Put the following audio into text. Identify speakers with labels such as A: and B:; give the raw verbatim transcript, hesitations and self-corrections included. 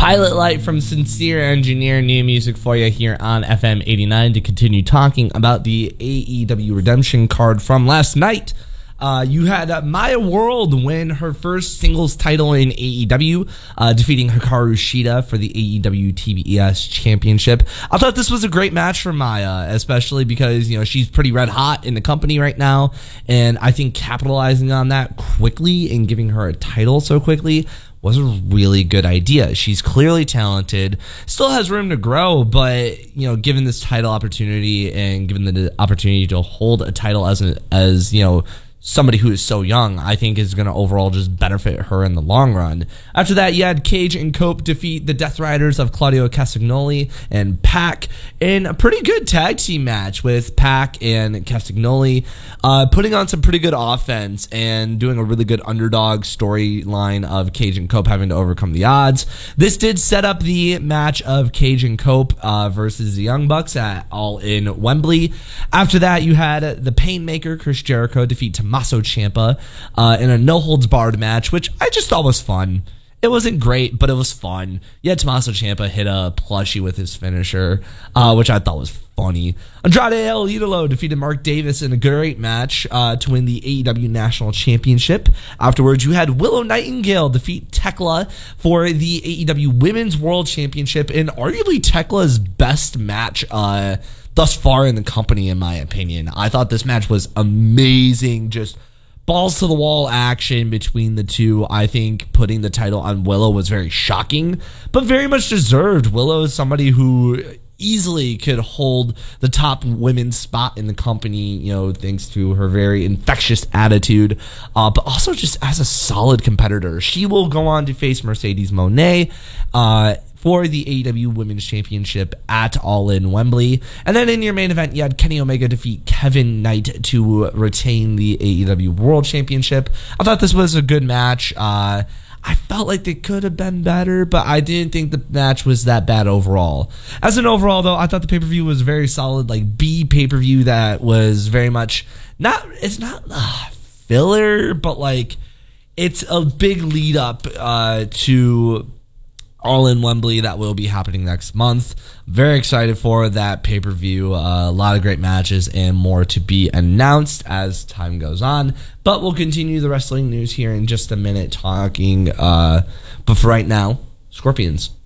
A: Pilot Light from Sincere Engineer, new music for you here on F M eighty-nine to continue talking about the A E W Redemption card from last night. Uh, you had uh, Maya World win her first singles title in A E W, uh, defeating Hikaru Shida for the A E W T B E S Championship. I thought this was a great match for Maya, especially because, you know, she's pretty red hot in the company right now, and I think capitalizing on that quickly and giving her a title so quickly was a really good idea. She's clearly talented, still has room to grow, but, you know, given this title opportunity and given the opportunity to hold a title as, a, as you know, somebody who is so young, I think is going to overall just benefit her in the long run. After that, you had Cage and Cope defeat the Death Riders of Claudio Castagnoli and Pac in a pretty good tag team match, with Pac and Castagnoli uh, putting on some pretty good offense and doing a really good underdog storyline of Cage and Cope having to overcome the odds. This did set up the match of Cage and Cope uh, versus the Young Bucks at All In Wembley. After that, you had the Painmaker, Chris Jericho, defeat Tommaso Ciampa uh, in a no-holds-barred match, which I just thought was fun. It wasn't great, but it was fun. Yeah, Tommaso Ciampa hit a plushie with his finisher, uh, which I thought was funny. Andrade El Idolo defeated Mark Davis in a great match uh, to win the A E W National Championship. Afterwards, you had Willow Nightingale defeat Tekla for the A E W Women's World Championship in arguably Tekla's best match uh thus far in the company, in my opinion. I thought this match was amazing. Just balls to the wall action between the two. I think putting the title on Willow was very shocking, but very much deserved. Willow is somebody who easily could hold the top women's spot in the company, you know, thanks to her very infectious attitude, uh, but also just as a solid competitor. She will go on to face Mercedes Moné uh, for the A E W Women's Championship at All In Wembley. And then in your main event, you had Kenny Omega defeat Kevin Knight to retain the A E W World Championship. I thought this was a good match. Uh, I felt like they could have been better, but I didn't think the match was that bad overall. As an overall, though, I thought the pay-per-view was very solid, like B pay-per-view that was very much not, it's not uh, filler, but like it's a big lead up uh, to All In Wembley that will be happening next month. Very excited for that pay-per-view. Uh, a lot of great matches and more to be announced as time goes on. But we'll continue the wrestling news here in just a minute talking. Uh, but for right now, Scorpions.